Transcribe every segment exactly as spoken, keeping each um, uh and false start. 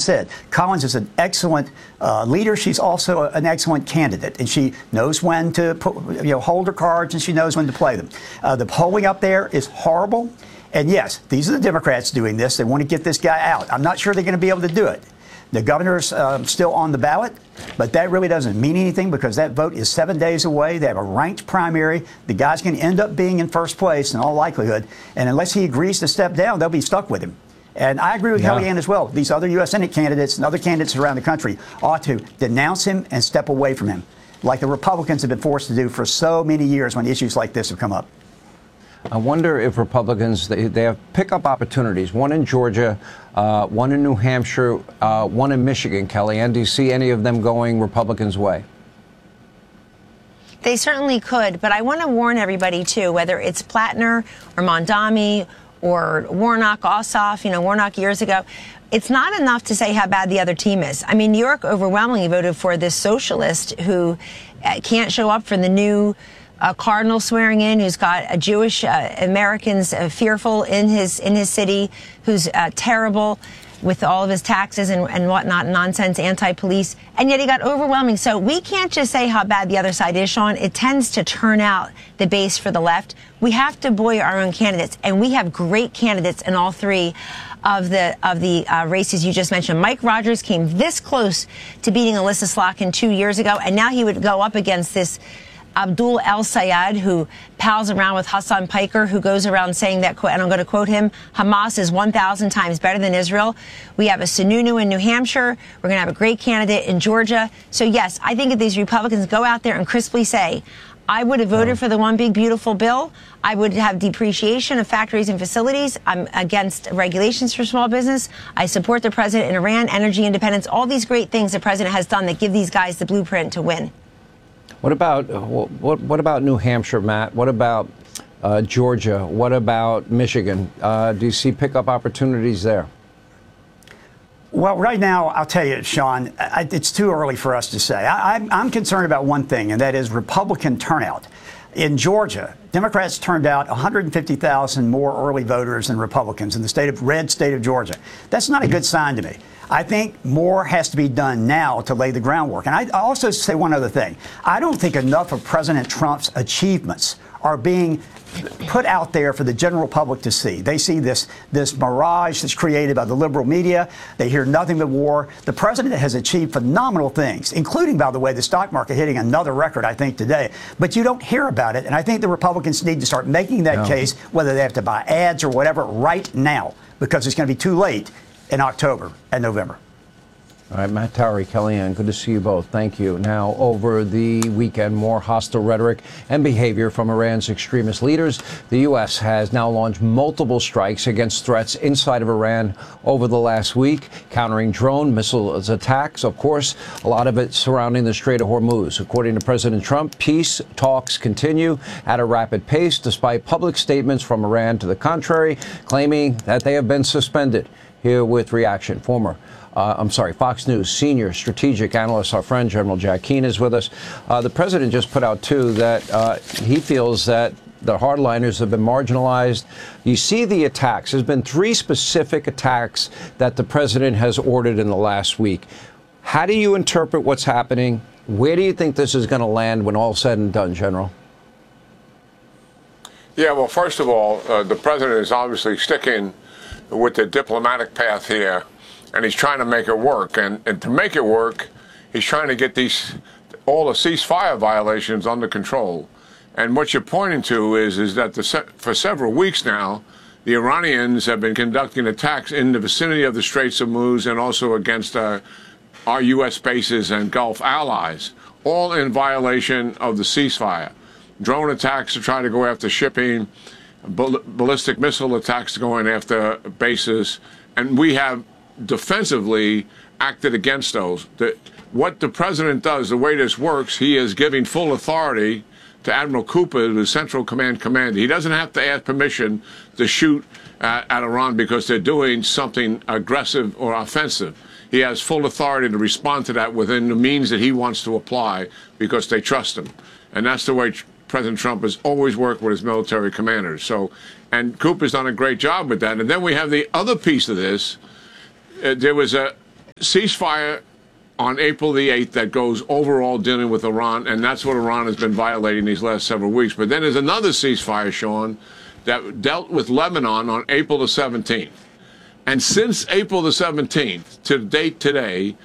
said, Collins is an excellent uh, leader. She's also an excellent candidate, and she knows when to put, you know, hold her cards, and she knows when to play them. Uh, the polling up there is horrible. And yes, these are the Democrats doing this. They want to get this guy out. I'm not sure they're going to be able to do it. The governor's um, still on the ballot, but that really doesn't mean anything because that vote is seven days away. They have a ranked primary. The guy's going to end up being in first place in all likelihood. And unless he agrees to step down, they'll be stuck with him. And I agree with yeah. Kellyanne as well. These other U S Senate candidates and other candidates around the country ought to denounce him and step away from him, like the Republicans have been forced to do for so many years when issues like this have come up. I wonder if Republicans, they, they have pickup opportunities, one in Georgia, uh, one in New Hampshire, uh, one in Michigan. Kellyanne, do you see any of them going Republicans' way? They certainly could, but I want to warn everybody, too, whether it's Plattner or Mondami or Warnock, Ossoff, you know, Warnock years ago, it's not enough to say how bad the other team is. I mean, New York overwhelmingly voted for this socialist who can't show up for the new a cardinal swearing in, who's got a Jewish uh, Americans uh, fearful in his in his city, who's uh, terrible with all of his taxes and, and whatnot, nonsense, anti-police, and yet he got overwhelming. So we can't just say how bad the other side is, Sean. It tends to turn out the base for the left. We have to buoy our own candidates, and we have great candidates in all three of the of the uh, races you just mentioned. Mike Rogers came this close to beating Alyssa Slotkin two years ago, and now he would go up against this Abdul El Sayed, who pals around with Hassan Piker, who goes around saying that, and I'm going to quote him, Hamas is one thousand times better than Israel. We have a Sununu in New Hampshire. We're going to have a great candidate in Georgia. So, yes, I think if these Republicans go out there and crisply say, I would have voted for the one big, beautiful bill. I would have depreciation of factories and facilities. I'm against regulations for small business. I support the president in Iran, energy independence, all these great things the president has done that give these guys the blueprint to win. What about what, what about New Hampshire, Matt? What about uh, Georgia? What about Michigan? Uh, do you see pickup opportunities there? Well, right now, I'll tell you, Sean, I, it's too early for us to say. I, I'm, I'm concerned about one thing, and that is Republican turnout. In Georgia, Democrats turned out one hundred fifty thousand more early voters than Republicans in the state of red state of Georgia. That's not a good sign to me. I think more has to be done now to lay the groundwork. And I also say one other thing. I don't think enough of President Trump's achievements are being put out there for the general public to see. They see this this mirage that's created by the liberal media. They hear nothing but war. The president has achieved phenomenal things, including, by the way, the stock market hitting another record, I think, today. But you don't hear about it. And I think the Republicans need to start making that no. case, whether they have to buy ads or whatever, right now, because it's going to be too late in October and November. All right, Matt Towery, Kellyanne, good to see you both. Thank you. Now, over the weekend, more hostile rhetoric and behavior from Iran's extremist leaders. The U S has now launched multiple strikes against threats inside of Iran over the last week, countering drone missile attacks. Of course, a lot of it surrounding the Strait of Hormuz. According to President Trump, peace talks continue at a rapid pace, despite public statements from Iran to the contrary, claiming that they have been suspended. Here with reaction, former Uh, I'm sorry, Fox News senior strategic analyst, our friend General Jack Keane is with us. Uh, the president just put out, too, that uh, he feels that the hardliners have been marginalized. You see the attacks. There's been three specific attacks that the president has ordered in the last week. How do you interpret what's happening? Where do you think this is going to land when all's said and done, General? Yeah, well, first of all, uh, the president is obviously sticking with the diplomatic path here, and he's trying to make it work. And, and to make it work, he's trying to get these all the ceasefire violations under control. And what you're pointing to is is that the, for several weeks now, the Iranians have been conducting attacks in the vicinity of the Straits of Hormuz and also against uh, our U S bases and Gulf allies, all in violation of the ceasefire. Drone attacks to try to go after shipping, ball ballistic missile attacks going after bases, and we have defensively acted against those. The, what the president does, the way this works, he is giving full authority to Admiral Cooper, the Central Command commander. He doesn't have to ask permission to shoot uh, at Iran because they're doing something aggressive or offensive. He has full authority to respond to that within the means that he wants to apply because they trust him. And that's the way President Trump has always worked with his military commanders. So, and Cooper's done a great job with that. And then we have the other piece of this. Uh, there was a ceasefire on April the eighth that goes overall dealing with Iran, and that's what Iran has been violating these last several weeks. But then there's another ceasefire, Sean, that dealt with Lebanon on April the seventeenth. And since April the seventeenth to the date today,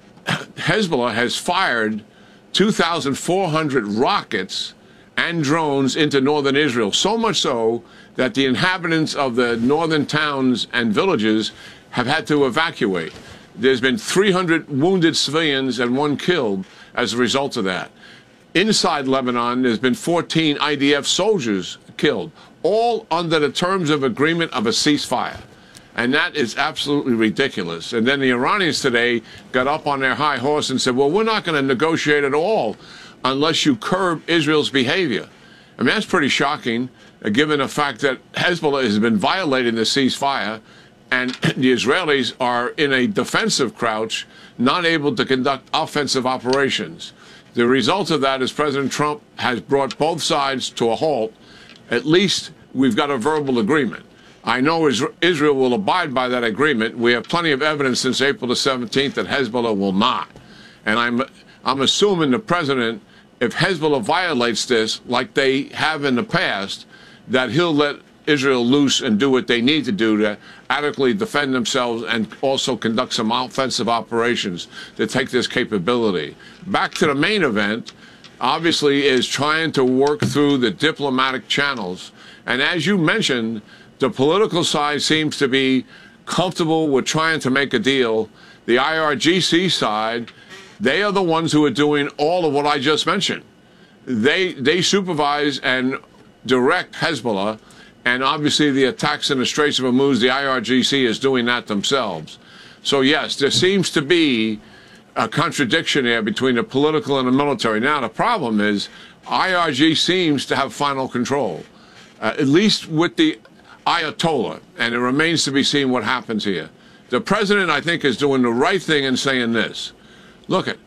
Hezbollah has fired two thousand four hundred rockets and drones into northern Israel, so much so that the inhabitants of the northern towns and villages have had to evacuate. There's been three hundred wounded civilians and one killed as a result of that. Inside Lebanon, there's been fourteen I D F soldiers killed, all under the terms of agreement of a ceasefire. And that is absolutely ridiculous. And then the Iranians today got up on their high horse and said, well, we're not going to negotiate at all unless you curb Israel's behavior. I mean, that's pretty shocking, uh, given the fact that Hezbollah has been violating the ceasefire and the Israelis are in a defensive crouch, not able to conduct offensive operations. The result of that is President Trump has brought both sides to a halt. At least we've got a verbal agreement. I know Israel will abide by that agreement. We have plenty of evidence since April the seventeenth that Hezbollah will not. And I'm, I'm assuming the president, if Hezbollah violates this, like they have in the past, that he'll let Israel loose and do what they need to do to adequately defend themselves and also conduct some offensive operations to take this capability. Back to the main event, obviously, is trying to work through the diplomatic channels. And as you mentioned, the political side seems to be comfortable with trying to make a deal. The I R G C side, they are the ones who are doing all of what I just mentioned. They they supervise and direct Hezbollah, and obviously the attacks in the Straits of Hormuz, the I R G C is doing that themselves. So yes, there seems to be a contradiction there between the political and the military. Now the problem is I R G seems to have final control, uh, at least with the Ayatollah, and it remains to be seen what happens here. The president, I think, is doing the right thing in saying this. Look, it,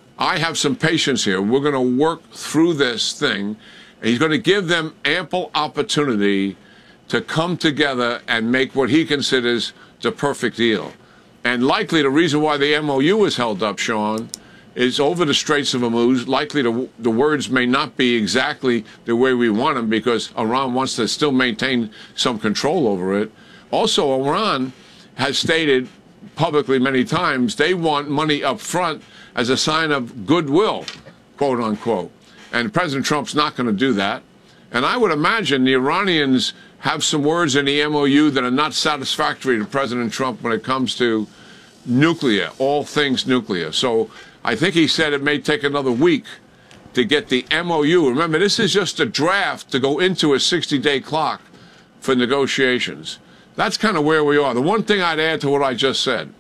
I have some patience here. We're going to work through this thing. And he's going to give them ample opportunity to come together and make what he considers the perfect deal. And likely the reason why the M O U is held up, Sean, is over the Straits of Hormuz. Likely the, the words may not be exactly the way we want them because Iran wants to still maintain some control over it. Also, Iran has stated publicly many times they want money up front as a sign of goodwill, quote unquote. And President Trump's not going to do that. And I would imagine the Iranians have some words in the M O U that are not satisfactory to President Trump when it comes to nuclear, all things nuclear. So I think he said it may take another week to get the M O U. Remember, this is just a draft to go into a sixty-day clock for negotiations. That's kind of where we are. The one thing I'd add to what I just said,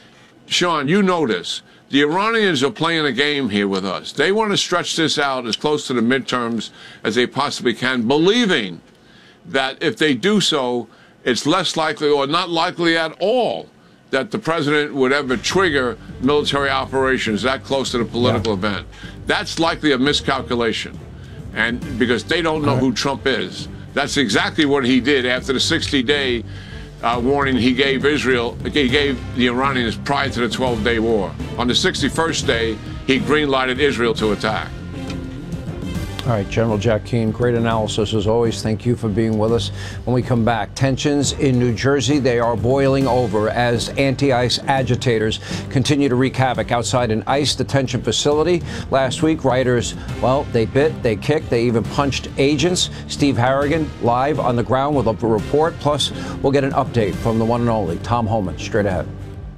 Sean, you know this. The Iranians are playing a game here with us. They want to stretch this out as close to the midterms as they possibly can, believing that if they do so, it's less likely or not likely at all that the president would ever trigger military operations that close to the political yeah. event. That's likely a miscalculation, and because they don't know right. who Trump is. That's exactly what he did after the sixty-day uh, warning he gave Israel, he gave the Iranians prior to the twelve-day war. On the sixty-first day, he green-lighted Israel to attack. All right, General Jack Keane, great analysis as always. Thank you for being with us. When we come back, tensions in New Jersey, they are boiling over as anti-ICE agitators continue to wreak havoc outside an ICE detention facility. Last week, rioters, well, they bit, they kicked, they even punched agents. Steve Harrigan live on the ground with a report. Plus, we'll get an update from the one and only Tom Homan straight ahead.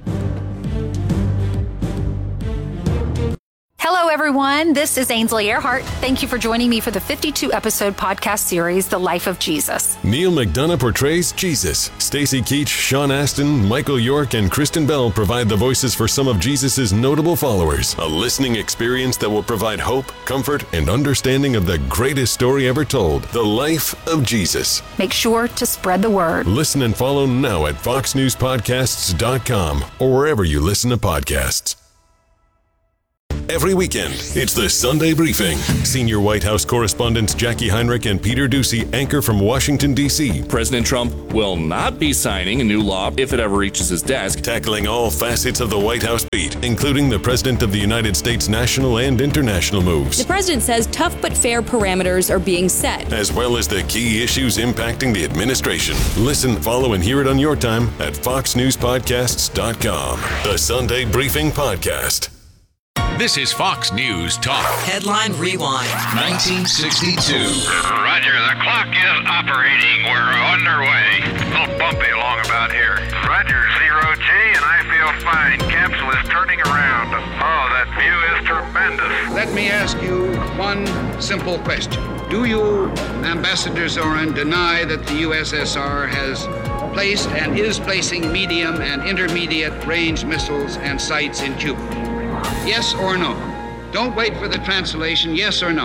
Hello, everyone. This is Ainsley Earhart. Thank you for joining me for the fifty-two episode podcast series, The Life of Jesus. Neil McDonough portrays Jesus. Stacey Keach, Sean Astin, Michael York, and Kristen Bell provide the voices for some of Jesus' notable followers. A listening experience that will provide hope, comfort, and understanding of the greatest story ever told, The Life of Jesus. Make sure to spread the word. Listen and follow now at fox news podcasts dot com or wherever you listen to podcasts. every weekend. It's the Sunday Briefing. Senior White House correspondents Jackie Heinrich and Peter Doocy anchor from Washington, D C President Trump will not be signing a new law if it ever reaches his desk. Tackling all facets of the White House beat, including the President of the United States national and international moves. The president says tough but fair parameters are being set, as well as the key issues impacting the administration. Listen, follow, and hear it on your time at fox news podcasts dot com. The Sunday Briefing Podcast. This is Fox News Talk. Headline Rewind. nineteen sixty-two. Roger, the clock is operating. We're underway. A little bumpy along about here. Roger, zero G, and I feel fine. Capsule is turning around. Oh, that view is tremendous. Let me ask you one simple question. Do you, Ambassador Zorin, deny that the U S S R has placed and is placing medium and intermediate range missiles and sites in Cuba? Yes or no? Don't wait for the translation. Yes or no?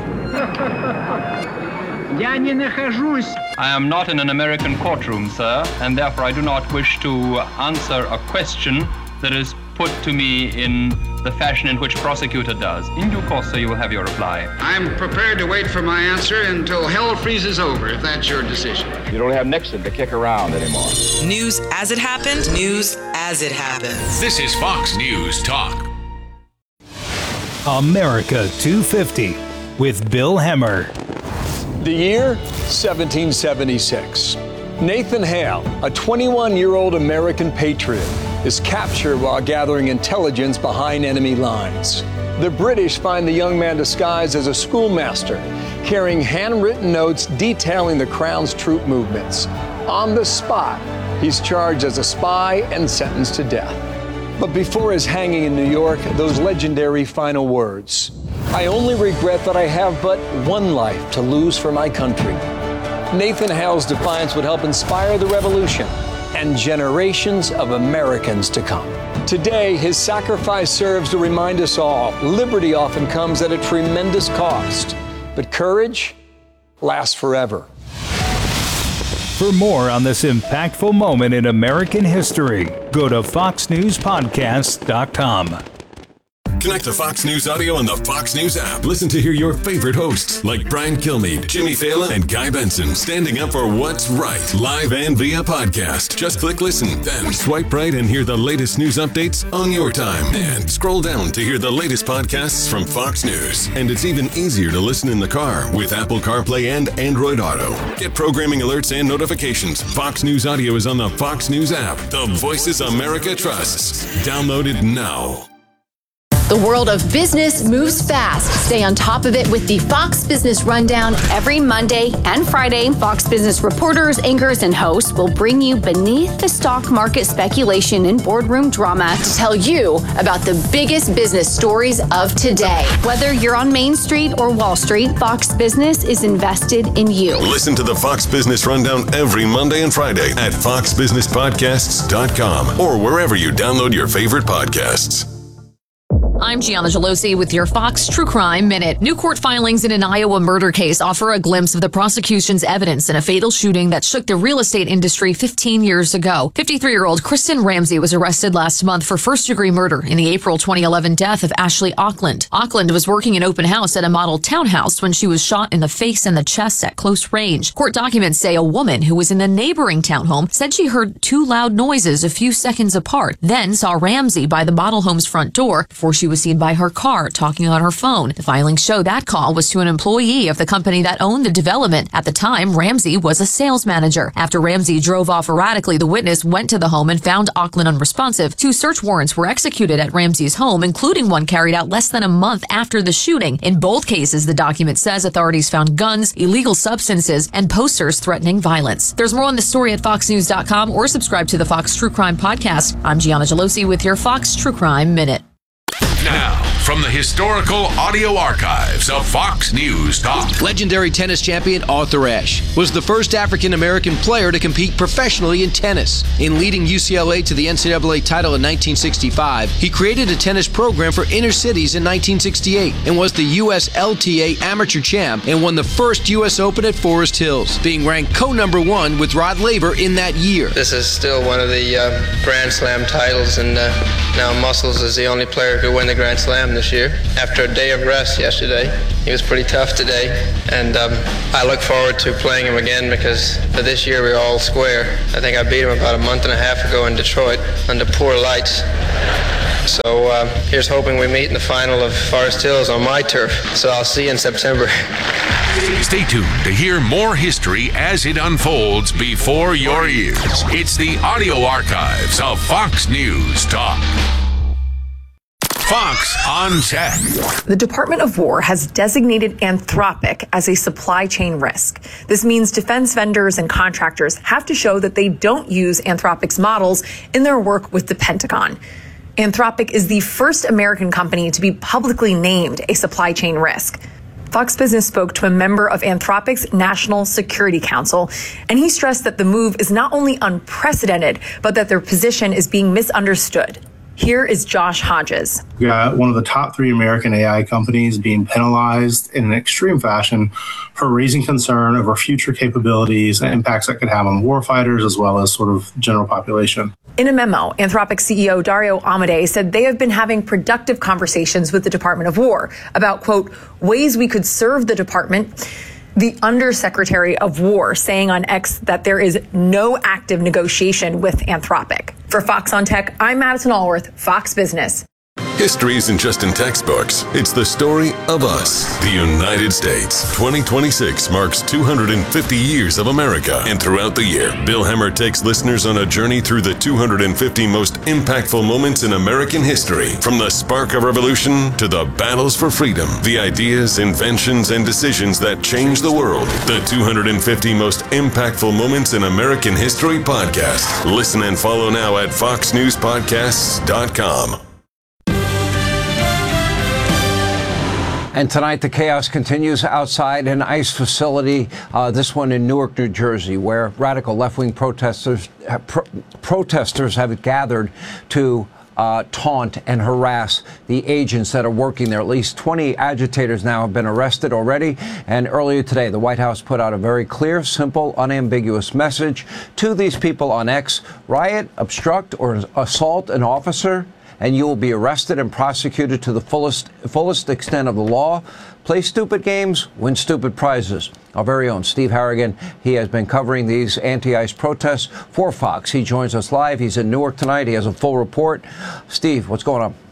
I am not in an American courtroom, sir, and therefore I do not wish to answer a question that is put to me in the fashion in which prosecutor does. In due course, sir, you will have your reply. I'm prepared to wait for my answer until hell freezes over, if that's your decision. You don't have Nixon to kick around anymore. News as it happened, news as it happens. This is Fox News Talk. America two fifty with Bill Hemmer. The year, seventeen seventy-six. Nathan Hale, a twenty-one-year-old American patriot, is captured while gathering intelligence behind enemy lines. The British find the young man disguised as a schoolmaster, carrying handwritten notes detailing the Crown's troop movements. On the spot, he's charged as a spy and sentenced to death. But before his hanging in New York, those legendary final words: "I only regret that I have but one life to lose for my country." Nathan Hale's defiance would help inspire the revolution and generations of Americans to come. Today, his sacrifice serves to remind us all liberty often comes at a tremendous cost, but courage lasts forever. For more on this impactful moment in American history, go to fox news podcasts dot com. Connect to Fox News Audio on the Fox News app. Listen to hear your favorite hosts like Brian Kilmeade, Jimmy Fallon, and Guy Benson standing up for what's right, live and via podcast. Just click listen, then swipe right and hear the latest news updates on your time. And scroll down to hear the latest podcasts from Fox News. And it's even easier to listen in the car with Apple CarPlay and Android Auto. Get programming alerts and notifications. Fox News Audio is on the Fox News app. The voices America trusts. Download it now. The world of business moves fast. Stay on top of it with the Fox Business Rundown. Every Monday and Friday, Fox Business reporters, anchors, and hosts will bring you beneath the stock market speculation and boardroom drama to tell you about the biggest business stories of today. Whether you're on Main Street or Wall Street, Fox Business is invested in you. Listen to the Fox Business Rundown every Monday and Friday at fox business podcasts dot com or wherever you download your favorite podcasts. I'm Gianna Gelosi with your Fox True Crime Minute. New court filings in an Iowa murder case offer a glimpse of the prosecution's evidence in a fatal shooting that shook the real estate industry fifteen years ago. fifty-three-year-old Kristen Ramsey was arrested last month for first-degree murder in the April twenty eleven death of Ashley Auckland. Auckland was working an open house at a model townhouse when she was shot in the face and the chest at close range. Court documents say a woman who was in the neighboring townhome said she heard two loud noises a few seconds apart, then saw Ramsey by the model home's front door before she was seen by her car talking on her phone. The filings show that call was to an employee of the company that owned the development. At the time, Ramsey was a sales manager. After Ramsey drove off erratically, the witness went to the home and found Auckland unresponsive. Two search warrants were executed at Ramsey's home, including one carried out less than a month after the shooting. In both cases, the document says authorities found guns, illegal substances, and posters threatening violence. There's more on this story at fox news dot com or subscribe to the Fox True Crime Podcast. I'm Gianna Gelosi with your Fox True Crime Minute. Now, from the historical audio archives of Fox News Talk. Legendary tennis champion Arthur Ashe was the first African-American player to compete professionally in tennis. In leading U C L A to the N C double A title in nineteen sixty-five, he created a tennis program for inner cities in nineteen sixty-eight and was the U S L T A amateur champ and won the first U S Open at Forest Hills, being ranked co-number one with Rod Laver in that year. This is still one of the uh, Grand Slam titles, and uh, now Muscles is the only player who won the Grand Slam this this year. After a day of rest yesterday, he was pretty tough today, and um, I look forward to playing him again because for this year we're all square. I think I beat him about a month and a half ago in Detroit under poor lights. So uh, here's hoping we meet in the final of Forest Hills on my turf. So I'll see you in September. Stay tuned to hear more history as it unfolds before your ears. It's the audio archives of Fox News Talk. Fox on Tech. The Department of War has designated Anthropic as a supply chain risk. This means defense vendors and contractors have to show that they don't use Anthropic's models in their work with the Pentagon. Anthropic is the first American company to be publicly named a supply chain risk. Fox Business spoke to a member of Anthropic's National Security Council, and he stressed that the move is not only unprecedented, but that their position is being misunderstood. Here is Josh Hodges. We got one of the top three American A I companies being penalized in an extreme fashion for raising concern over future capabilities and impacts that could have on warfighters as well as sort of general population. In a memo, Anthropic C E O Dario Amodei said they have been having productive conversations with the Department of War about, quote, ways we could serve the department. The Undersecretary of War saying on X that there is no active negotiation with Anthropic. For Fox on Tech, I'm Madison Allworth, Fox Business. History isn't just in textbooks. It's the story of us, the United States. twenty twenty-six marks two hundred fifty years of America. And throughout the year, Bill Hemmer takes listeners on a journey through the two hundred fifty most impactful moments in American history. From the spark of revolution to the battles for freedom, the ideas, inventions, and decisions that changed the world. The two hundred fifty most impactful moments in American history podcast. Listen and follow now at fox news podcasts dot com. And tonight, the chaos continues outside an ICE facility, uh, this one in Newark, New Jersey, where radical left-wing protesters uh, pro- protesters have gathered to uh, taunt and harass the agents that are working there. At least twenty agitators now have been arrested already. And earlier today, the White House put out a very clear, simple, unambiguous message to these people on X. Riot, obstruct, or assault an officer, and you will be arrested and prosecuted to the fullest fullest extent of the law. Play stupid games, win stupid prizes. Our very own Steve Harrigan, he has been covering these anti-ICE protests for Fox. He joins us live. He's in Newark tonight. He has a full report. Steve, what's going on?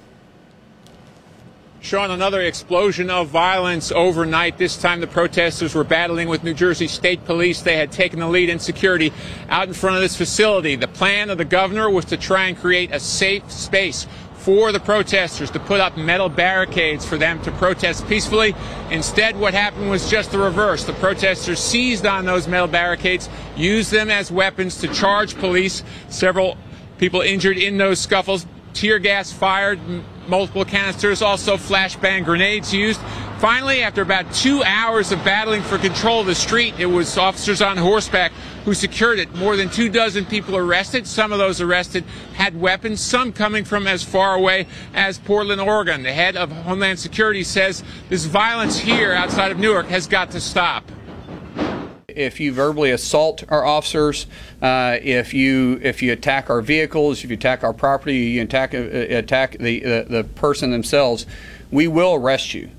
Sean, another explosion of violence overnight. This time the protesters were battling with New Jersey State Police. They had taken the lead in security out in front of this facility. The plan of the governor was to try and create a safe space for the protesters, to put up metal barricades for them to protest peacefully. Instead, what happened was just the reverse. The protesters seized on those metal barricades, used them as weapons to charge police. Several people injured in those scuffles. Tear gas fired, multiple canisters, also flashbang grenades used. Finally, after about two hours of battling for control of the street, it was officers on horseback who secured it. More than two dozen people arrested. Some of those arrested had weapons, some coming from as far away as Portland, Oregon. The head of Homeland Security says this violence here outside of Newark has got to stop. If you verbally assault our officers, uh, if you if you attack our vehicles, if you attack our property, you attack uh, attack the, the the person themselves, we will arrest you.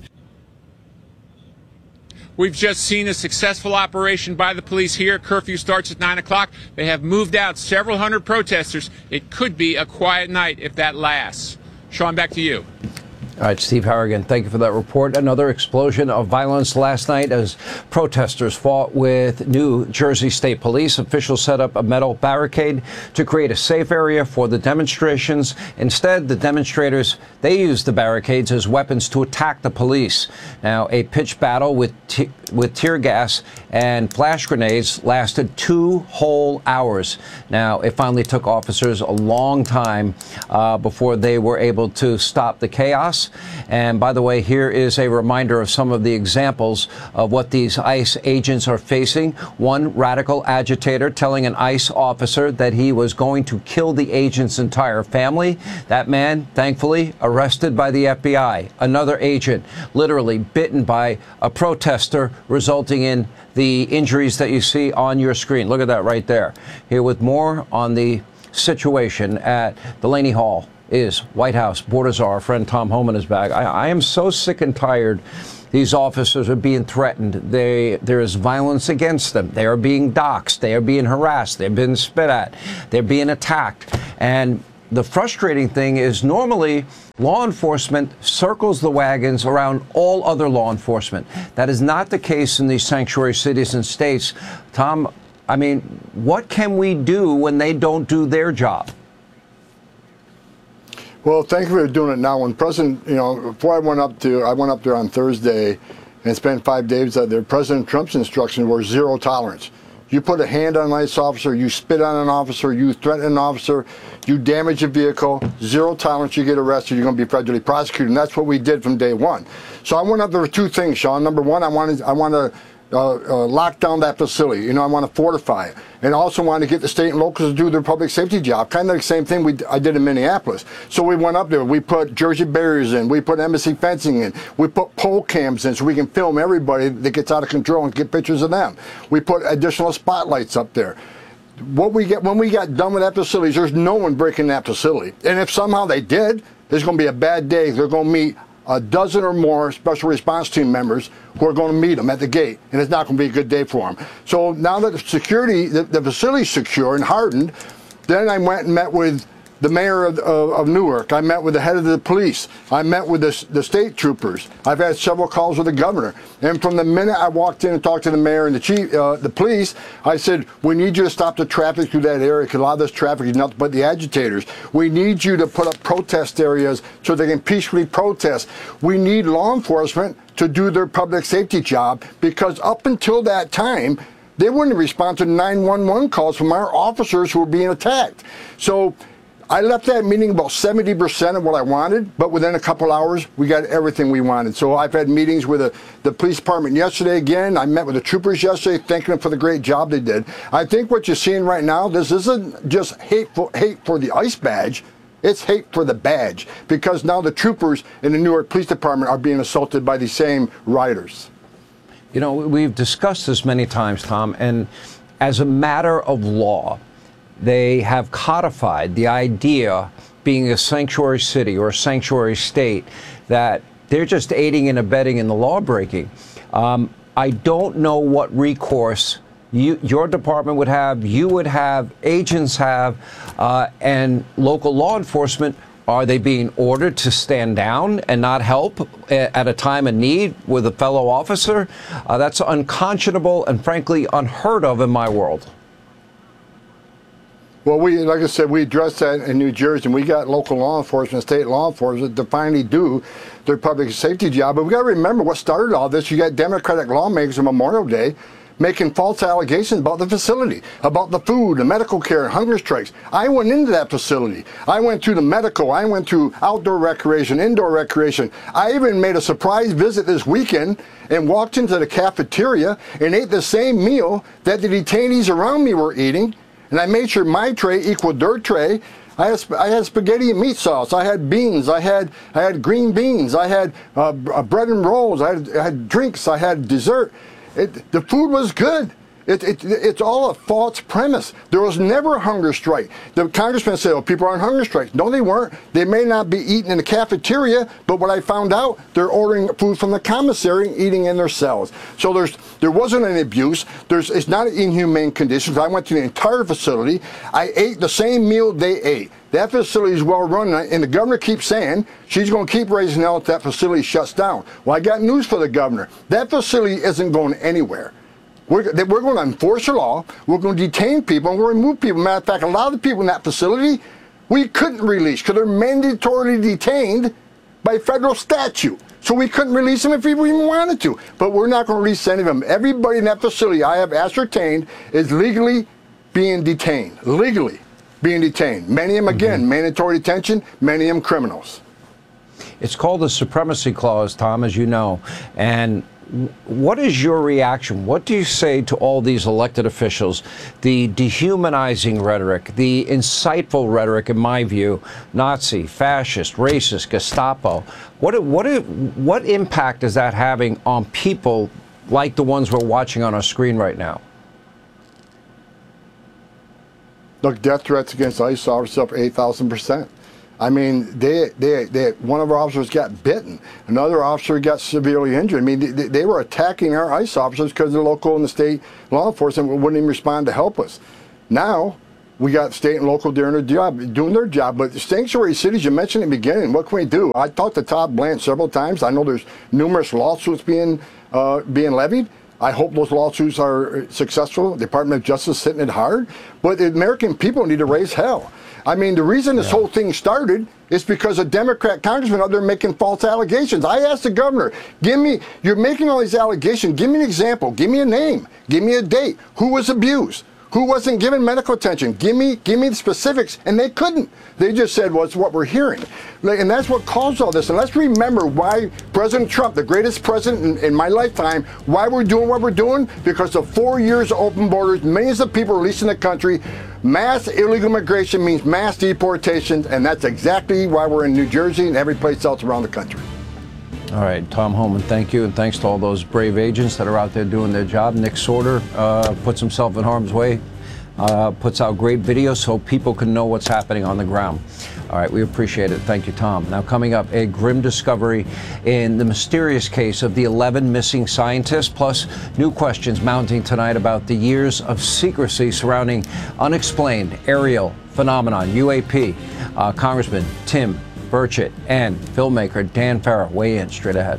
We've just seen a successful operation by the police here. Curfew starts at nine o'clock. They have moved out several hundred protesters. It could be a quiet night if that lasts. Sean, back to you. All right, Steve Harrigan, thank you for that report. Another explosion of violence last night as protesters fought with New Jersey State Police. Officials set up a metal barricade to create a safe area for the demonstrations. Instead, the demonstrators, they used the barricades as weapons to attack the police. Now, a pitched battle with te- with tear gas and flash grenades lasted two whole hours. Now, it finally took officers a long time uh, before they were able to stop the chaos. And by the way, here is a reminder of some of the examples of what these ICE agents are facing. One radical agitator telling an ICE officer that he was going to kill the agent's entire family. That man, thankfully, arrested by the F B I. Another agent literally bitten by a protester, resulting in the injuries that you see on your screen. Look at that right there. Here with more on the situation at Delaney Hall is White House border czar. Our friend Tom Homan is back. I, I am so sick and tired. These officers are being threatened. They, there is violence against them. They are being doxxed. They are being harassed. They're being spit at. They're being attacked. And the frustrating thing is normally law enforcement circles the wagons around all other law enforcement. That is not the case in these sanctuary cities and states. Tom, I mean, what can we do when they don't do their job? Well, thank you for doing it now. When President, you know, before I went up to, I went up there on Thursday and spent five days out there. President Trump's instructions were zero tolerance. You put a hand on an ICE officer, you spit on an officer, you threaten an officer, you damage a vehicle, zero tolerance, you get arrested, you're going to be federally prosecuted. And that's what we did from day one. So I went up there with two things, Sean. Number one, I wanted, I want to uh, uh, lock down that facility. You know, I want to fortify it. And also want to get the state and locals to do their public safety job. Kind of the same thing we, I did in Minneapolis. So we went up there. We put Jersey barriers in. We put embassy fencing in. We put pole cams in so we can film everybody that gets out of control and get pictures of them. We put additional spotlights up there. What we get when we got done with that facility, there's no one breaking that facility. And if somehow they did, there's going to be a bad day. They're going to meet a dozen or more special response team members who are going to meet them at the gate, and it's not going to be a good day for them. So now that the security, the, the facility's secure and hardened, then I went and met with the mayor of, of, of Newark. I met with the head of the police. I met with the, the state troopers. I've had several calls with the governor. And from the minute I walked in and talked to the mayor and the chief, uh, the police, I said, we need you to stop the traffic through that area because a lot of this traffic is nothing but the agitators. We need you to put up protest areas so they can peacefully protest. We need law enforcement to do their public safety job because up until that time, they wouldn't respond to nine one one calls from our officers who were being attacked. So I left that meeting about seventy percent of what I wanted, but within a couple hours, we got everything we wanted. So I've had meetings with the, the police department yesterday again. I met with the troopers yesterday, thanking them for the great job they did. I think what you're seeing right now, this isn't just hateful, hate for the ICE badge. It's hate for the badge, because now the troopers in the Newark Police Department are being assaulted by these same rioters. You know, we've discussed this many times, Tom, and as a matter of law, they have codified the idea, being a sanctuary city or a sanctuary state, that they're just aiding and abetting in the law breaking. Um, I don't know what recourse you, your department would have, you would have, agents have, uh, and local law enforcement. Are they being ordered to stand down and not help at a time of need with a fellow officer? Uh, that's unconscionable and frankly unheard of in my world. Well, we, like I said, we addressed that in New Jersey, and we got local law enforcement, state law enforcement to finally do their public safety job. But we got to remember what started all this. You got Democratic lawmakers on Memorial Day making false allegations about the facility, about the food, the medical care, hunger strikes. I went into that facility. I went through the medical. I went through outdoor recreation, indoor recreation. I even made a surprise visit this weekend and walked into the cafeteria and ate the same meal that the detainees around me were eating. And I made sure my tray equaled their tray. I had, I had spaghetti and meat sauce. I had beans. I had I had green beans. I had uh, bread and rolls. I had, I had drinks. I had dessert. It, the food was good. It, it, it's all a false premise. There was never a hunger strike. The congressman said, oh, people are on hunger strikes. No, they weren't. They may not be eating in the cafeteria, but what I found out, they're ordering food from the commissary and eating in their cells. So there's there wasn't any abuse. There's It's not inhumane conditions. I went to the entire facility. I ate the same meal they ate. That facility is well run, and the governor keeps saying she's going to keep raising hell if that facility shuts down. Well, I got news for the governor. That facility isn't going anywhere. We're, we're going to enforce the law. We're going to detain people, and we're going to remove people. Matter of fact, a lot of the people in that facility, we couldn't release because they're mandatorily detained by federal statute. So we couldn't release them if we even wanted to. But we're not going to release any of them. Everybody in that facility I have ascertained is legally being detained. Legally being detained. Many of them, again, mm-hmm. mandatory detention, many of them criminals. It's called the Supremacy Clause, Tom, as you know. And what is your reaction? What do you say to all these elected officials? The dehumanizing rhetoric, the insightful rhetoric, in my view, Nazi, fascist, racist, Gestapo. What, what, what impact is that having on people like the ones we're watching on our screen right now? Look, death threats against ICE officers up eight thousand percent. I mean, they, they, they, one of our officers got bitten. Another officer got severely injured. I mean, they, they were attacking our ICE officers because the local and the state law enforcement wouldn't even respond to help us. Now, we got state and local doing their job, doing their job. But sanctuary cities, you mentioned in the beginning, what can we do? I talked to Todd Blanche several times. I know there's numerous lawsuits being uh, being levied. I hope those lawsuits are successful. The Department of Justice is hitting it hard. But the American people need to raise hell. I mean, the reason this yeah. whole thing started is because a Democrat congressman out there making false allegations. I asked the governor, give me, you're making all these allegations. Give me an example. Give me a name. Give me a date. Who was abused? Who wasn't given medical attention? Give me, give me the specifics. And they couldn't. They just said, well, it's what we're hearing. And that's what caused all this. And let's remember why President Trump, the greatest president in, in my lifetime, why we're doing what we're doing, because of four years of open borders, millions of people released in the country. Mass illegal immigration means mass deportations, and that's exactly why we're in New Jersey and every place else around the country. All right, Tom Homan, thank you, and thanks to all those brave agents that are out there doing their job. Nick Sorter uh, puts himself in harm's way, uh, puts out great videos so people can know what's happening on the ground. All right, we appreciate it. Thank you, Tom. Now, coming up, a grim discovery in the mysterious case of the eleven missing scientists, plus new questions mounting tonight about the years of secrecy surrounding unexplained aerial phenomenon, U A P. Uh, Congressman Tim Burchett and filmmaker Dan Farah weigh in straight ahead.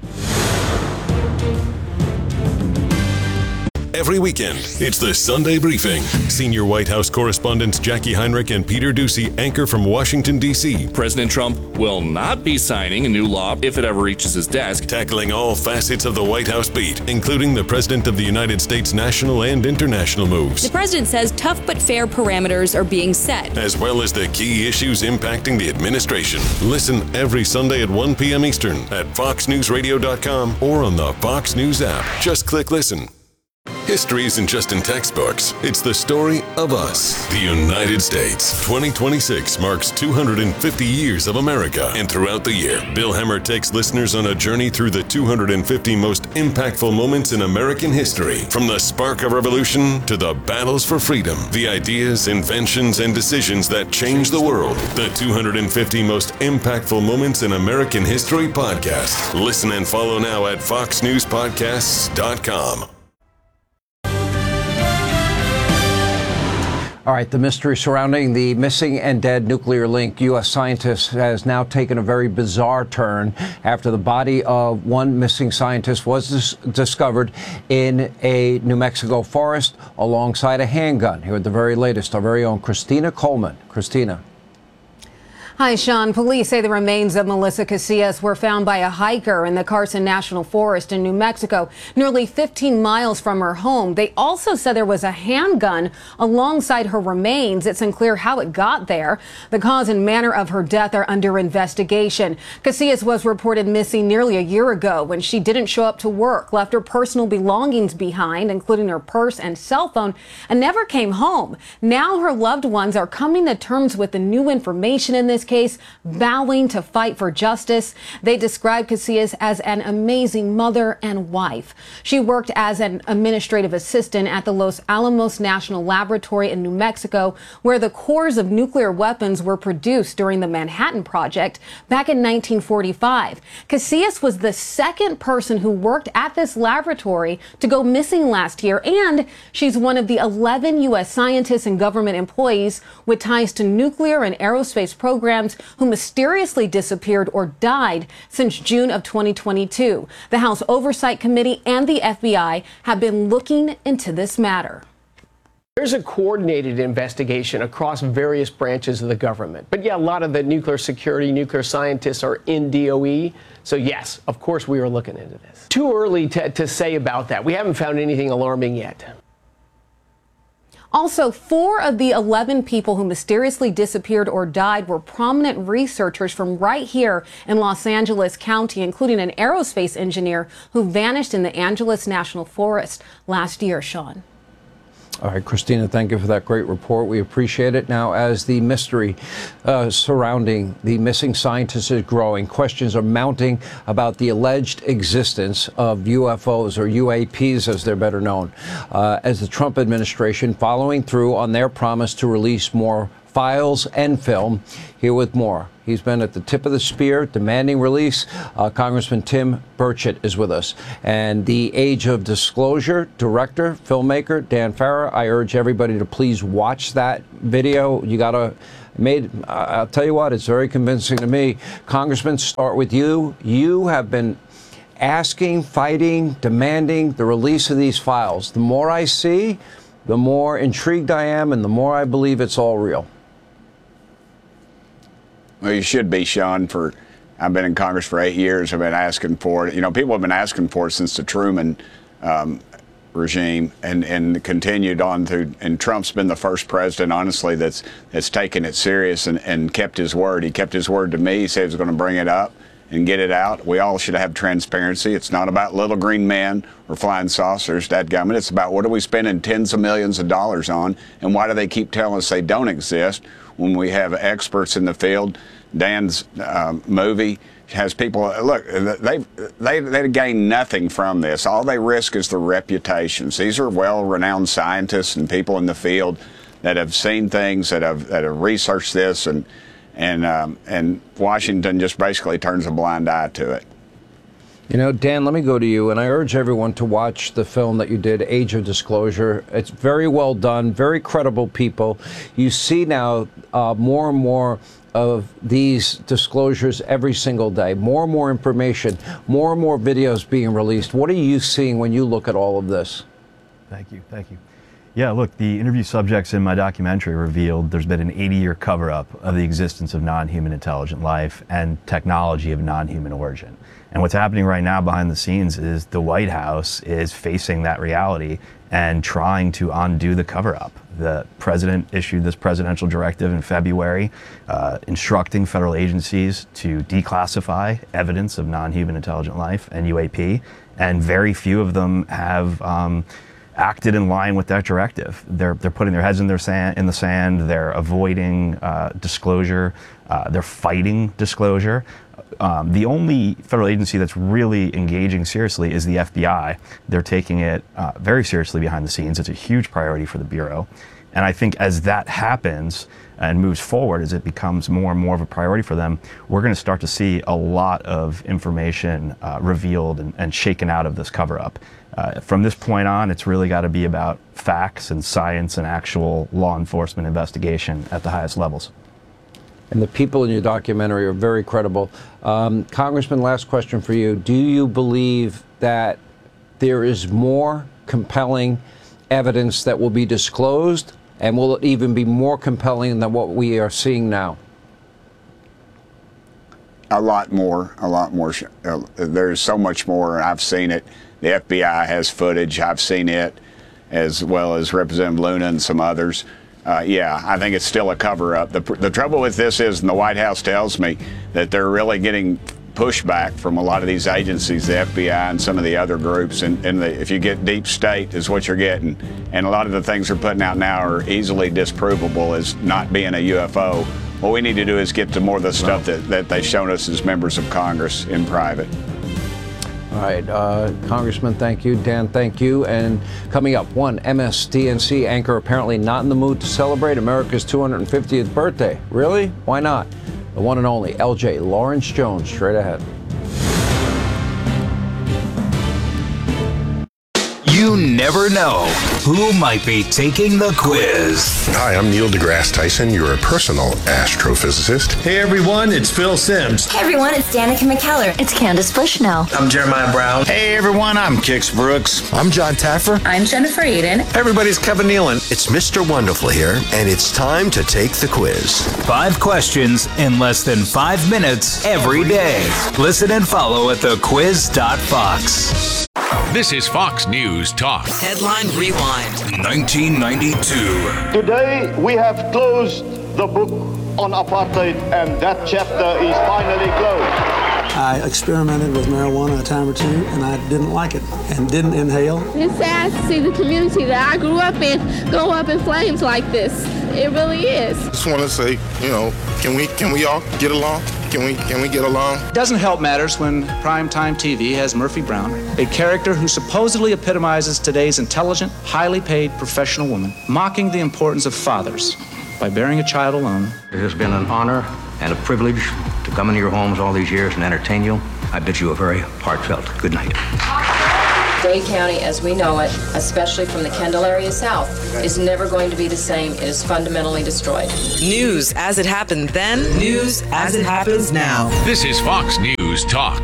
Every weekend, it's the Sunday Briefing. Senior White House correspondents Jackie Heinrich and Peter Doocy anchor from Washington, D C President Trump will not be signing a new law if it ever reaches his desk. Tackling all facets of the White House beat, including the President of the United States national and international moves. The president says tough but fair parameters are being set, as well as the key issues impacting the administration. Listen every Sunday at one p.m. Eastern at fox news radio dot com or on the Fox News app. Just click listen. History isn't just in textbooks. It's the story of us, the United States. twenty twenty-six marks two hundred fifty years of America. And throughout the year, Bill Hemmer takes listeners on a journey through the two hundred fifty most impactful moments in American history. From the spark of revolution to the battles for freedom, the ideas, inventions, and decisions that changed the world. The two hundred fifty most impactful moments in American history podcast. Listen and follow now at fox news podcasts dot com. All right, the mystery surrounding the missing and dead nuclear link U S scientist has now taken a very bizarre turn after the body of one missing scientist was dis- discovered in a New Mexico forest alongside a handgun. Here at the very latest, our very own Christina Coleman. Christina. Hi, Sean. Police say the remains of Melissa Casillas were found by a hiker in the Carson National Forest in New Mexico, nearly fifteen miles from her home. They also said there was a handgun alongside her remains. It's unclear how it got there. The cause and manner of her death are under investigation. Casillas was reported missing nearly a year ago when she didn't show up to work, left her personal belongings behind, including her purse and cell phone, and never came home. Now her loved ones are coming to terms with the new information in this case, vowing to fight for justice. They describe Casillas as an amazing mother and wife. She worked as an administrative assistant at the Los Alamos National Laboratory in New Mexico, where the cores of nuclear weapons were produced during the Manhattan Project back in nineteen forty-five. Casillas was the second person who worked at this laboratory to go missing last year, and she's one of the eleven U S scientists and government employees with ties to nuclear and aerospace programs who mysteriously disappeared or died since June of twenty twenty-two. The House Oversight Committee and the F B I have been looking into this matter. There's a coordinated investigation across various branches of the government. But yeah, a lot of the nuclear security, nuclear scientists are in D O E. So yes, of course we are looking into this. Too early to, to say about that. We haven't found anything alarming yet. Also, four of the eleven people who mysteriously disappeared or died were prominent researchers from right here in Los Angeles County, including an aerospace engineer who vanished in the Angeles National Forest last year, Sean. All right, Christina, thank you for that great report. We appreciate it. Now, as the mystery uh, surrounding the missing scientists is growing, questions are mounting about the alleged existence of U F Os, or U A Ps as they're better known, uh, as the Trump administration following through on their promise to release more files and film. Here with more. He's been at the tip of the spear, demanding release. Uh, Congressman Tim Burchett is with us. And the Age of Disclosure director, filmmaker, Dan Farah. I urge everybody to please watch that video. You got to made, I'll tell you what, it's very convincing to me. Congressman, start with you. You have been asking, fighting, demanding the release of these files. The more I see, the more intrigued I am, and the more I believe it's all real. Well, you should be, Sean. For I've been in Congress for eight years. I've been asking for it. You know, people have been asking for it since the Truman um, regime, and, and continued on through. And Trump's been the first president, honestly, that's that's taken it serious and, and kept his word. He kept his word to me. He said he was going to bring it up and get it out. We all should have transparency. It's not about little green men or flying saucers, dadgummit. It's about what are we spending tens of millions of dollars on, and why do they keep telling us they don't exist when we have experts in the field. Dan's uh, movie has people, look, they they they gain nothing from this. All they risk is their reputations. These are well-renowned scientists and people in the field that have seen things, that have that have researched this, and and um, and Washington just basically turns a blind eye to it. You know, Dan, let me go to you, and I urge everyone to watch the film that you did, Age of Disclosure. It's very well done, very credible people. You see now uh, more and more of these disclosures every single day, more and more information, more and more videos being released. What are you seeing when you look at all of this? Thank you, thank you. Yeah, look, the interview subjects in my documentary revealed there's been an eighty-year cover-up of the existence of non-human intelligent life and technology of non-human origin. And what's happening right now behind the scenes is the White House is facing that reality and trying to undo the cover-up. The president issued this presidential directive in February, uh, instructing federal agencies to declassify evidence of non-human intelligent life and U A P, and very few of them have um, acted in line with that directive. They're they're putting their heads in their sand in the sand. They're avoiding uh, disclosure. Uh, they're fighting disclosure. Um, the only federal agency that's really engaging seriously is the F B I. They're taking it uh, very seriously behind the scenes. It's a huge priority for the Bureau. And I think as that happens and moves forward, as it becomes more and more of a priority for them, we're going to start to see a lot of information uh, revealed and, and shaken out of this cover-up. Uh, from this point on, it's really got to be about facts and science and actual law enforcement investigation at the highest levels. And the people in your documentary are very credible. Um, Congressman, last question for you. Do you believe that there is more compelling evidence that will be disclosed, and will it even be more compelling than what we are seeing now? A lot more, a lot more. Uh, there's so much more. I've seen it. The F B I has footage. I've seen it, as well as Representative Luna and some others. Uh, yeah, I think it's still a cover-up. The, the trouble with this is, and the White House tells me, that they're really getting pushback from a lot of these agencies, the F B I and some of the other groups. And, and the, if you get deep state is what you're getting. And a lot of the things they're putting out now are easily disprovable as not being a U F O. What we need to do is get to more of the stuff that, that they've shown us as members of Congress in private. All right, uh, Congressman, thank you. Dan, thank you. And coming up, one M S D N C anchor apparently not in the mood to celebrate America's two hundred fiftieth birthday. Really? Why not? The one and only L J Lawrence Jones, straight ahead. You never know who might be taking the quiz. Hi, I'm Neil deGrasse Tyson, your personal astrophysicist. Hey everyone, it's Phil Simms. Hey everyone, it's Danica McKellar. It's Candace Bushnell. I'm Jeremiah Brown. Hey everyone, I'm Kix Brooks. I'm John Taffer. I'm Jennifer Aiden. Everybody's Kevin Nealon. It's Mister Wonderful here, and it's time to take the quiz. Five questions in less than five minutes every day. Listen and follow at the quiz dot fox. This is Fox News Talk. Headline Rewind. nineteen ninety-two. Today we have closed the book on apartheid, and that chapter is finally closed. I experimented with marijuana a time or two, and I didn't like it, and didn't inhale. It's sad to see the community that I grew up in go up in flames like this. It really is. Just want to say, you know, can we can we all get along? Can we can we get along? It doesn't help matters when primetime T V has Murphy Brown, a character who supposedly epitomizes today's intelligent, highly paid professional woman, mocking the importance of fathers by bearing a child alone. It has been an honor and a privilege to come into your homes all these years and entertain you. I bid you a very heartfelt good night. Dade County, as we know it, especially from the Kendall area south, is never going to be the same. It is fundamentally destroyed. News as it happened then, news as it happens now. This is Fox News Talk.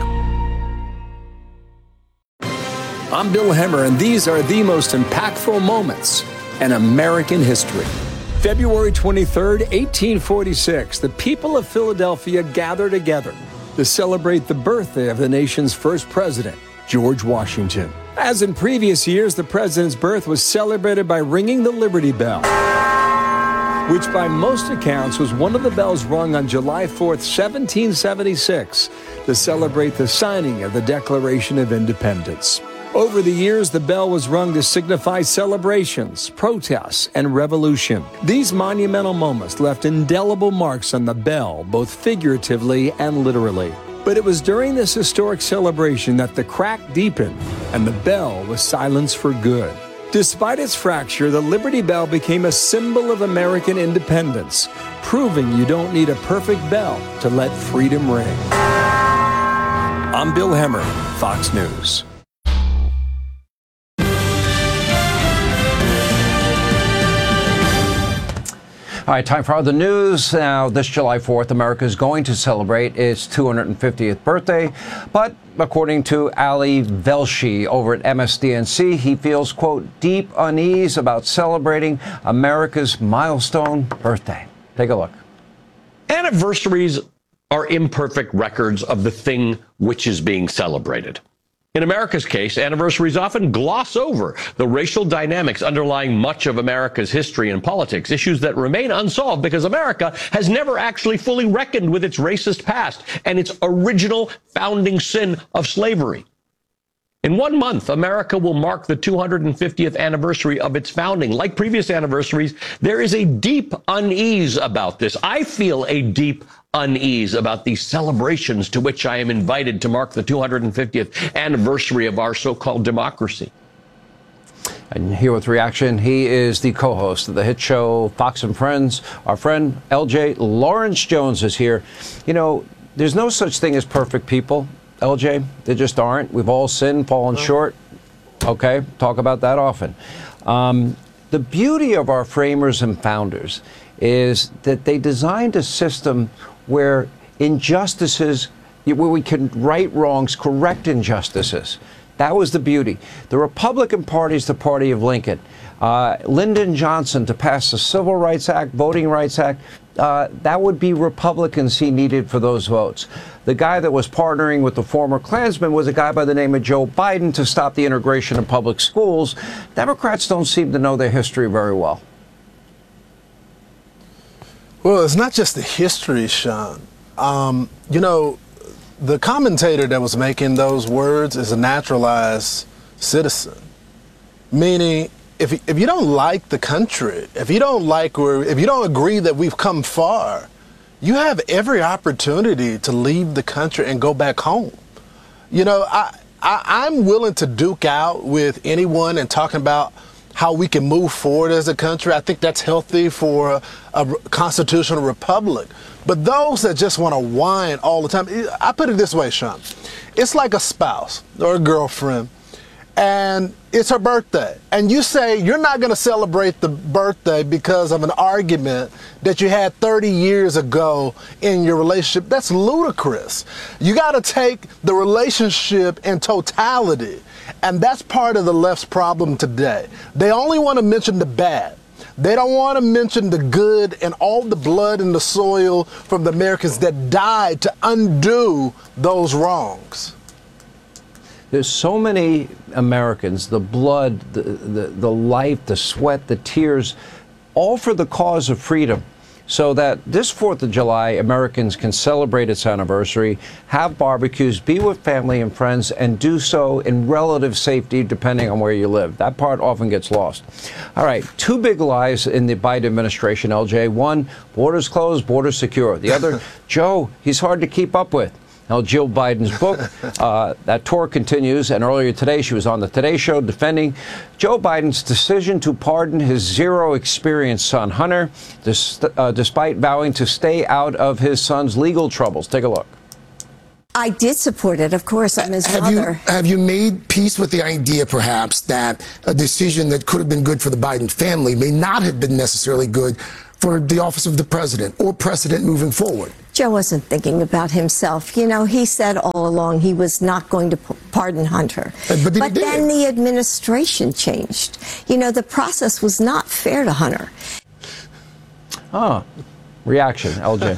I'm Bill Hemmer, and these are the most impactful moments in American history. February twenty-third, eighteen forty-six, the people of Philadelphia gather together to celebrate the birthday of the nation's first president, George Washington. As in previous years, the president's birth was celebrated by ringing the Liberty Bell, which by most accounts was one of the bells rung on July fourth, seventeen seventy-six, to celebrate the signing of the Declaration of Independence. Over the years, the bell was rung to signify celebrations, protests, and revolution. These monumental moments left indelible marks on the bell, both figuratively and literally. But it was during this historic celebration that the crack deepened and the bell was silenced for good. Despite its fracture, the Liberty Bell became a symbol of American independence, proving you don't need a perfect bell to let freedom ring. I'm Bill Hemmer, Fox News. All right, time for other news. Now, this July fourth, America is going to celebrate its two hundred fiftieth birthday. But according to Ali Velshi over at M S D N C, he feels, quote, deep unease about celebrating America's milestone birthday. Take a look. Anniversaries are imperfect records of the thing which is being celebrated. In America's case, anniversaries often gloss over the racial dynamics underlying much of America's history and politics, issues that remain unsolved because America has never actually fully reckoned with its racist past and its original founding sin of slavery. In one month, America will mark the two hundred fiftieth anniversary of its founding. Like previous anniversaries, there is a deep unease about this. I feel a deep unease about these celebrations to which I am invited to mark the two hundred fiftieth anniversary of our so-called democracy. And here with reaction, he is the co-host of the hit show Fox and Friends. Our friend L J Lawrence Jones is here. You know, there's no such thing as perfect people, L J. There just aren't. We've all sinned, fallen short. Okay, talk about that often. Um, the beauty of our framers and founders is that they designed a system where injustices, where we can right wrongs, correct injustices. That was the beauty. The Republican Party is the party of Lincoln. Uh, Lyndon Johnson to pass the Civil Rights Act, Voting Rights Act, uh, that would be Republicans he needed for those votes. The guy that was partnering with the former Klansman was a guy by the name of Joe Biden to stop the integration of public schools. Democrats don't seem to know their history very well. Well, it's not just the history, Sean. Um, you know, the commentator that was making those words is a naturalized citizen, meaning if, if you don't like the country, if you don't like or if you don't agree that we've come far, you have every opportunity to leave the country and go back home. You know, I, I, I'm willing to duke out with anyone and talking about how we can move forward as a country. I think that's healthy for a, a constitutional republic. But those that just want to whine all the time, I put it this way, Sean. It's like a spouse or a girlfriend, and it's her birthday. And you say you're not going to celebrate the birthday because of an argument that you had thirty years ago in your relationship. That's ludicrous. You got to take the relationship in totality. And that's part of the left's problem today. They only want to mention the bad. They don't want to mention the good and all the blood in the soil from the Americans that died to undo those wrongs. There's so many Americans, the blood, the, the, the life, the sweat, the tears, all for the cause of freedom. So that this fourth of July, Americans can celebrate its anniversary, have barbecues, be with family and friends, and do so in relative safety depending on where you live. That part often gets lost. All right, two big lies in the Biden administration, L J. One, borders closed, borders secure. The other, Joe, he's hard to keep up with. Now, Jill Biden's book, uh, that tour continues, and earlier today she was on the Today Show defending Joe Biden's decision to pardon his zero-experience son, Hunter, dis- uh, despite vowing to stay out of his son's legal troubles. Take a look. I did support it, of course. I'm his have mother. You, have you made peace with the idea, perhaps, that a decision that could have been good for the Biden family may not have been necessarily good for the office of the president or precedent moving forward? Joe wasn't thinking about himself. You know, he said all along he was not going to p- pardon Hunter. Uh, but but then the administration changed. You know, the process was not fair to Hunter. Oh, reaction, L J.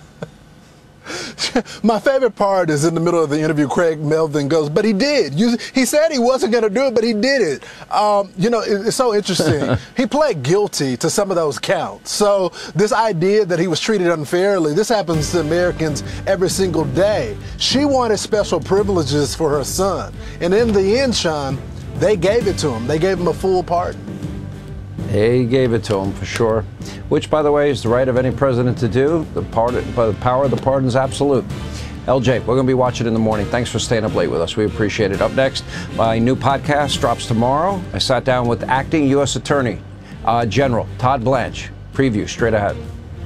My favorite part is in the middle of the interview, Craig Melvin goes, but he did. You, he said he wasn't going to do it, but he did it. Um, you know, it, it's so interesting. He pled guilty to some of those counts. So this idea that he was treated unfairly, this happens to Americans every single day. She wanted special privileges for her son. And in the end, Sean, they gave it to him. They gave him a full pardon. They gave it to him, for sure. Which, by the way, is the right of any president to do. The, pardon, the power of the pardon is absolute. L J, we're going to be watching in the morning. Thanks for staying up late with us. We appreciate it. Up next, my new podcast drops tomorrow. I sat down with acting U S Attorney uh, General Todd Blanche. Preview straight ahead.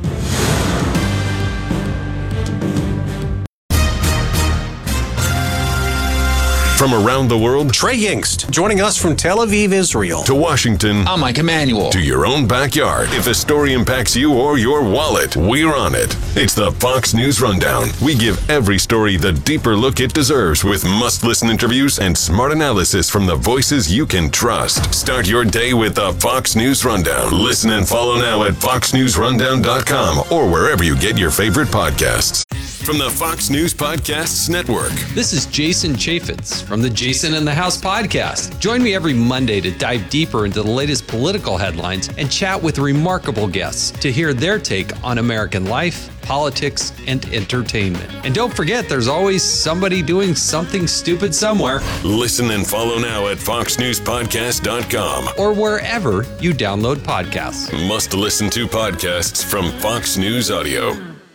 From around the world, Trey Yingst, joining us from Tel Aviv, Israel. To Washington. I'm Mike Emanuel. To your own backyard. If a story impacts you or your wallet, we're on it. It's the Fox News Rundown. We give every story the deeper look it deserves with must-listen interviews and smart analysis from the voices you can trust. Start your day with the Fox News Rundown. Listen and follow now at fox news rundown dot com or wherever you get your favorite podcasts. From the Fox News Podcasts Network. This is Jason Chaffetz from the Jason in the House podcast. Join me every Monday to dive deeper into the latest political headlines and chat with remarkable guests to hear their take on American life, politics, and entertainment. And don't forget, there's always somebody doing something stupid somewhere. Listen and follow now at fox news podcast dot com or wherever you download podcasts. Must listen to podcasts from Fox News Audio.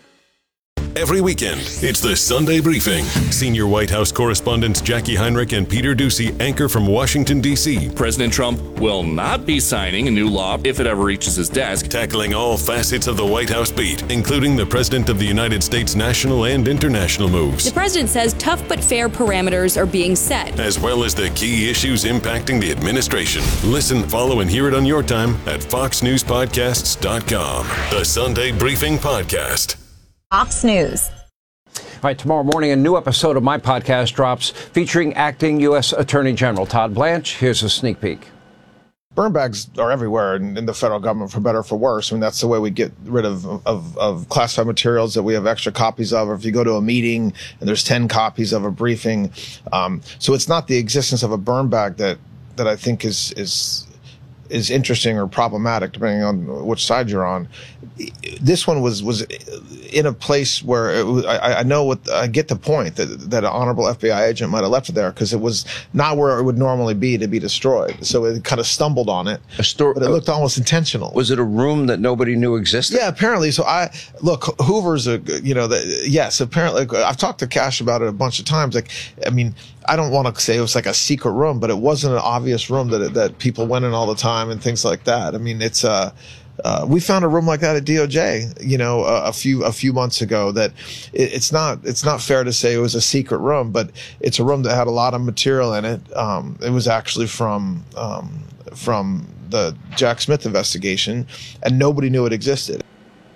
Every weekend, it's the Sunday Briefing. Senior White House correspondents Jackie Heinrich and Peter Doocy anchor from Washington, D C President Trump will not be signing a new law if it ever reaches his desk. Tackling all facets of the White House beat, including the President of the United States national and international moves. The president says tough but fair parameters are being set, as well as the key issues impacting the administration. Listen, follow, and hear it on your time at fox news podcasts dot com. The Sunday Briefing Podcast. Fox News. All right, tomorrow morning, a new episode of my podcast drops featuring acting U S Attorney General Todd Blanche. Here's a sneak peek. Burn bags are everywhere in, in the federal government, for better or for worse. I mean, that's the way we get rid of, of, of classified materials that we have extra copies of. Or if you go to a meeting and there's ten copies of a briefing. Um, so it's not the existence of a burn bag that, that I think is, is, is interesting or problematic, depending on which side you're on. This one was was in a place where it was, I, I know what I get the point that that an honorable F B I agent might have left it there because it was not where it would normally be to be destroyed. So it kind of stumbled on it, a store, but it looked almost intentional. Was it a room that nobody knew existed? Yeah, apparently. So I look, Hoover's a you know the, yes, apparently I've talked to Cash about it a bunch of times. Like, I mean, I don't want to say it was like a secret room, but it wasn't an obvious room that that people went in all the time and things like that. I mean, it's uh. Uh, we found a room like that at D O J, you know, a, a few a few months ago. That it, it's not it's not fair to say it was a secret room, but it's a room that had a lot of material in it. Um, it was actually from um, from the Jack Smith investigation, and nobody knew it existed.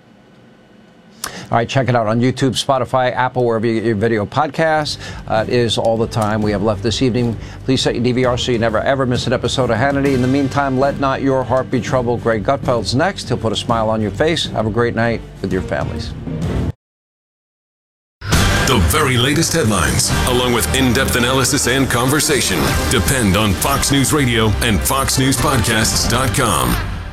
All right, check it out on YouTube, Spotify, Apple, wherever you get your video podcasts. Uh, it is all the time we have left this evening. Please set your D V R so you never, ever miss an episode of Hannity. In the meantime, let not your heart be troubled. Greg Gutfeld's next. He'll put a smile on your face. Have a great night with your families. The very latest headlines, along with in-depth analysis and conversation, depend on Fox News Radio and fox news podcasts dot com.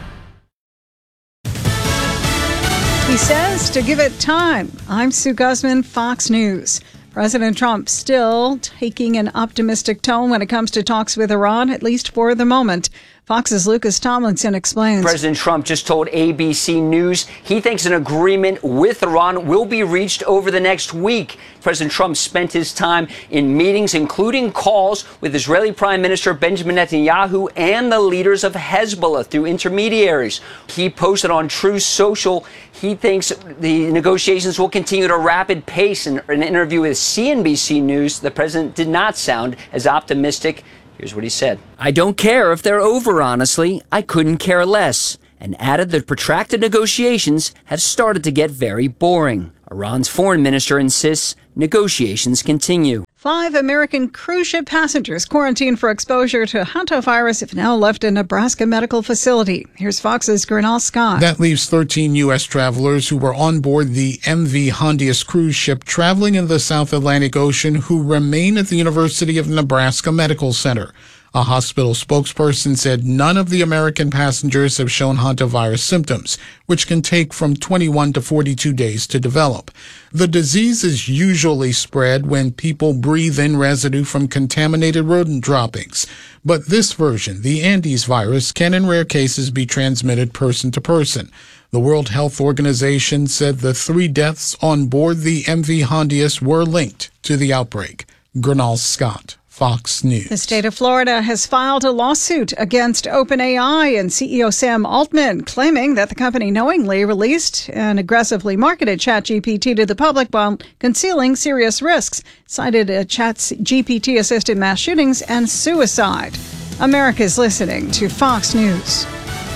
He says to give it time. I'm Sue Guzman, Fox News. President Trump still taking an optimistic tone when it comes to talks with Iran, at least for the moment. Fox's Lucas Tomlinson explains. President Trump just told A B C News he thinks an agreement with Iran will be reached over the next week. President Trump spent his time in meetings, including calls with Israeli Prime Minister Benjamin Netanyahu and the leaders of Hezbollah through intermediaries. He posted on Truth Social he thinks the negotiations will continue at a rapid pace. In an interview with C N B C News, the president did not sound as optimistic. Here's what he said. I don't care if they're over, honestly. I couldn't care less. And added that protracted negotiations have started to get very boring. Iran's foreign minister insists negotiations continue. Five American cruise ship passengers quarantined for exposure to hantavirus have now left a Nebraska medical facility. Here's Fox's Gernal Scott. That leaves thirteen U S travelers who were on board the M V Hondius cruise ship traveling in the South Atlantic Ocean who remain at the University of Nebraska Medical Center. A hospital spokesperson said none of the American passengers have shown hantavirus symptoms, which can take from twenty-one to forty-two days to develop. The disease is usually spread when people breathe in residue from contaminated rodent droppings. But this version, the Andes virus, can in rare cases be transmitted person to person. The World Health Organization said the three deaths on board the M V Hondius were linked to the outbreak. Gernal Scott, Fox News. The state of Florida has filed a lawsuit against OpenAI and C E O Sam Altman, claiming that the company knowingly released and aggressively marketed ChatGPT to the public while concealing serious risks, cited uh, ChatGPT-assisted mass shootings and suicide. America's listening to Fox News.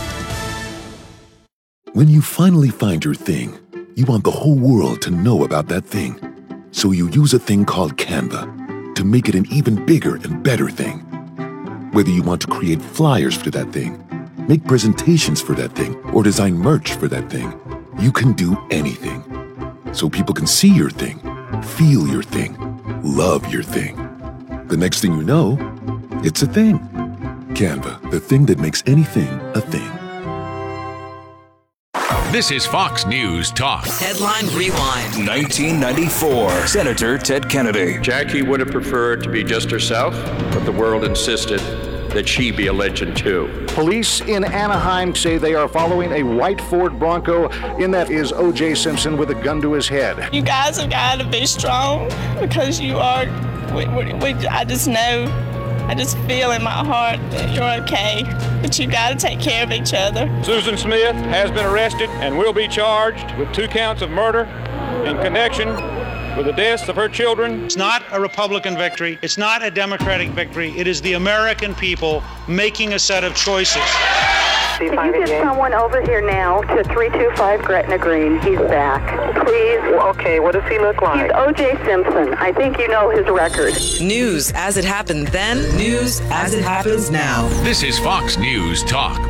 When you finally find your thing, you want the whole world to know about that thing. So you use a thing called Canva to make it an even bigger and better thing. Whether you want to create flyers for that thing, make presentations for that thing, or design merch for that thing, you can do anything. So people can see your thing, feel your thing, love your thing. The next thing you know, it's a thing. Canva, the thing that makes anything a thing. This is Fox News Talk. Headline Rewind. nineteen ninety-four. Senator Ted Kennedy. Jackie would have preferred to be just herself, but the world insisted that she be a legend too. Police in Anaheim say they are following a white Ford Bronco. In that is O J Simpson with a gun to his head. You guys have got to be strong because you are, we, we, we, I just know, I just feel in my heart that you're okay, but you got to take care of each other. Susan Smith has been arrested and will be charged with two counts of murder in connection with the deaths of her children. It's not a Republican victory. It's not a Democratic victory. It is the American people making a set of choices. Could you get someone over here now to three two five Gretna Green? He's back. Please. Okay, what does he look like? He's O J Simpson. I think you know his record. News as it happened then, news as it happens now. This is Fox News Talk.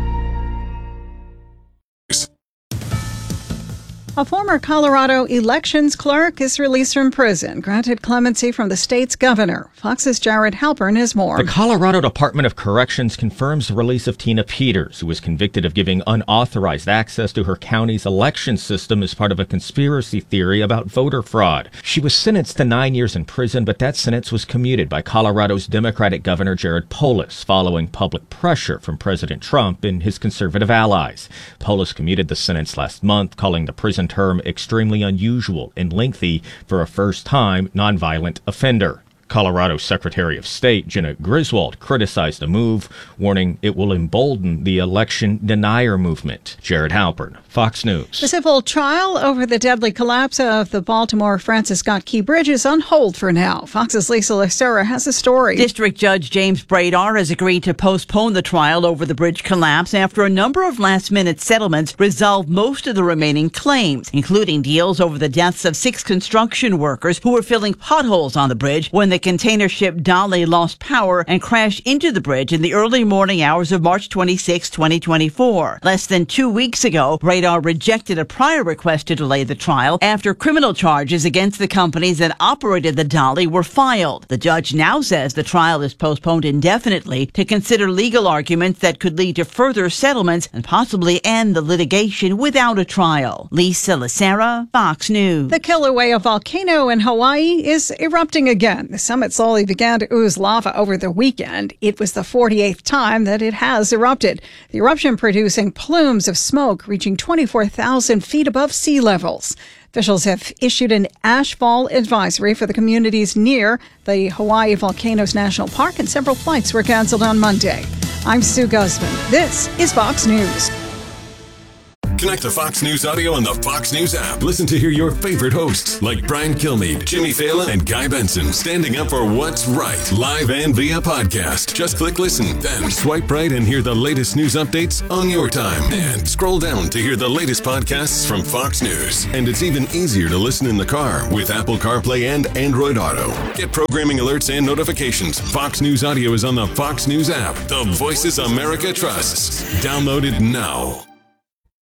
A former Colorado elections clerk is released from prison, granted clemency from the state's governor. Fox's Jared Halpern has more. The Colorado Department of Corrections confirms the release of Tina Peters, who was convicted of giving unauthorized access to her county's election system as part of a conspiracy theory about voter fraud. She was sentenced to nine years in prison, but that sentence was commuted by Colorado's Democratic Governor Jared Polis following public pressure from President Trump and his conservative allies. Polis commuted the sentence last month, calling the prison term extremely unusual and lengthy for a first-time nonviolent offender. Colorado Secretary of State Jenna Griswold criticized the move, warning it will embolden the election denier movement. Jared Halpern, Fox News. The civil trial over the deadly collapse of the Baltimore Francis Scott Key Bridge is on hold for now. Fox's Lisa Lacera has a story. District Judge James Bradar has agreed to postpone the trial over the bridge collapse after a number of last-minute settlements resolved most of the remaining claims, including deals over the deaths of six construction workers who were filling potholes on the bridge when the container ship Dolly lost power and crashed into the bridge in the early morning hours of March twenty-sixth, twenty twenty-four. Less than two weeks ago, Bradar rejected a prior request to delay the trial after criminal charges against the companies that operated the Dolly were filed. The judge now says the trial is postponed indefinitely to consider legal arguments that could lead to further settlements and possibly end the litigation without a trial. Lisa Lacera, Fox News. The Kilauea volcano in Hawaii is erupting again. This summit slowly began to ooze lava over the weekend. It was the forty-eighth time that it has erupted. The eruption producing plumes of smoke reaching twenty-four thousand feet above sea levels. Officials have issued an ashfall advisory for the communities near the Hawaii Volcanoes National Park, and several flights were canceled on Monday. I'm Sue Guzman. This is Fox News. Connect to Fox News Audio on the Fox News app. Listen to hear your favorite hosts like Brian Kilmeade, Jimmy Fallon, and Guy Benson standing up for what's right, live and via podcast. Just click listen, then swipe right and hear the latest news updates on your time. And scroll down to hear the latest podcasts from Fox News. And it's even easier to listen in the car with Apple CarPlay and Android Auto. Get programming alerts and notifications. Fox News Audio is on the Fox News app. The voices America trusts. Download it now.